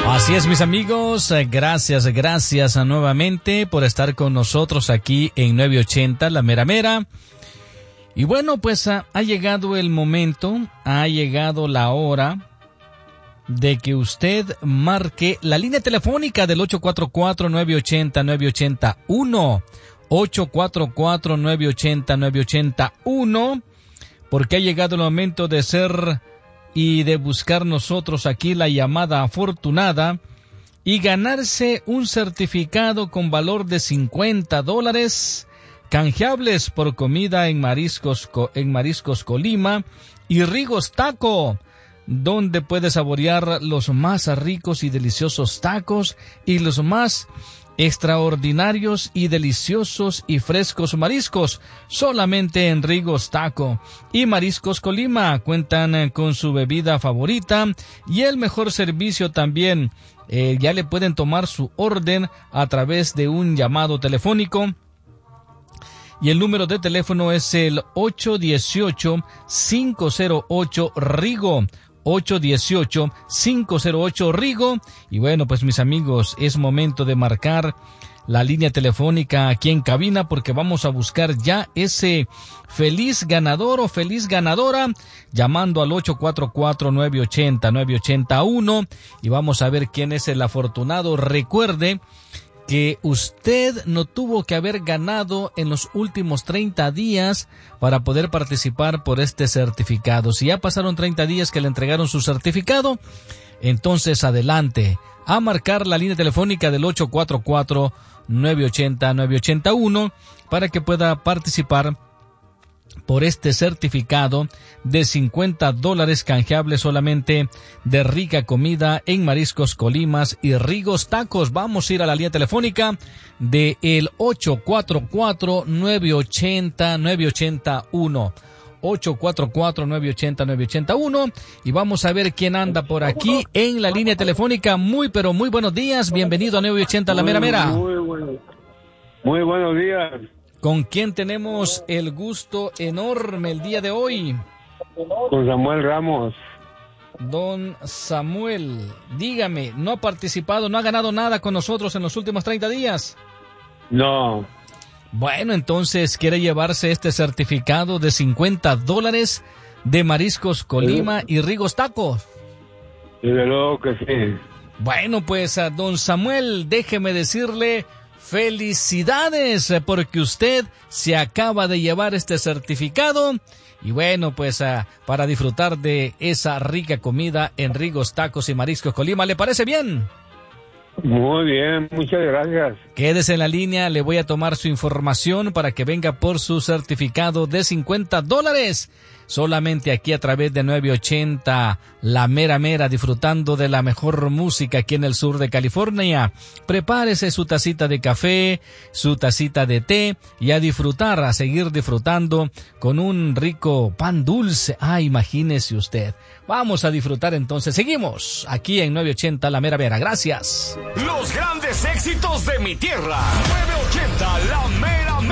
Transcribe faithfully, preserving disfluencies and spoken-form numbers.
Así es, mis amigos, gracias, gracias nuevamente por estar con nosotros aquí en novecientos ochenta, La Mera Mera. Y bueno, pues ha, ha llegado el momento, ha llegado la hora de que usted marque la línea telefónica del ocho cuatro cuatro, nueve ocho cero, nueve ocho cero uno, ocho cuatro cuatro, nueve ocho cero, nueve ocho cero uno, porque ha llegado el momento de ser y de buscar nosotros aquí la llamada afortunada y ganarse un certificado con valor de cincuenta dólares canjeables por comida en Mariscos, en Mariscos Colima y Rigos Taco, donde puede saborear los más ricos y deliciosos tacos y los más extraordinarios y deliciosos y frescos mariscos, solamente en Rigos Taco y Mariscos Colima. Cuentan con su bebida favorita y el mejor servicio también. Eh, ya le pueden tomar su orden a través de un llamado telefónico. Y el número de teléfono es el ocho uno ocho, cinco cero ocho, Rigo. ocho uno ocho, cinco cero ocho, Rigo. Y bueno, pues mis amigos, es momento de marcar la línea telefónica aquí en cabina porque vamos a buscar ya ese feliz ganador o feliz ganadora llamando al ocho cuatro cuatro, nueve ocho cero, nueve ocho cero uno y vamos a ver quién es el afortunado. Recuerde que usted no tuvo que haber ganado en los últimos treinta días para poder participar por este certificado. Si ya pasaron treinta días que le entregaron su certificado, entonces adelante a marcar la línea telefónica del ocho cuatro cuatro, nueve ocho cero, nueve ocho cero uno para que pueda participar por este certificado de cincuenta dólares canjeables solamente de rica comida en Mariscos Colimas y Rigos Tacos. Vamos a ir a la línea telefónica de el ocho cuatro cuatro, nueve ocho cero, nueve ocho cero uno. ocho cuatro cuatro, nueve ocho cero, nueve ocho cero uno y vamos a ver quién anda por aquí en la línea telefónica. Muy pero muy buenos días, bienvenido a nueve ochenta La Mera Mera. Muy, muy, bueno. muy buenos días. ¿Con quién tenemos el gusto enorme el día de hoy? Con Samuel Ramos. Don Samuel, dígame, ¿no ha participado, no ha ganado nada con nosotros en los últimos treinta días? No. Bueno, entonces quiere llevarse este certificado de cincuenta dólares de Mariscos Colima y Rigos Tacos. Desde luego que sí. Bueno, pues a don Samuel, déjeme decirle felicidades porque usted se acaba de llevar este certificado y bueno, pues uh, para disfrutar de esa rica comida en Rigos Tacos y Mariscos Colima. ¿Le parece bien? Muy bien, muchas gracias. Quédese en la línea, le voy a tomar su información para que venga por su certificado de cincuenta dólares. Solamente aquí a través de nueve ochenta La Mera Mera, disfrutando de la mejor música aquí en el sur de California. Prepárese su tacita de café, su tacita de té y a disfrutar, a seguir disfrutando con un rico pan dulce. Ah, imagínese usted. Vamos a disfrutar entonces. Seguimos aquí en nueve ochenta La Mera Mera. Gracias. Los grandes éxitos de mi tierra. nueve ochenta La Mera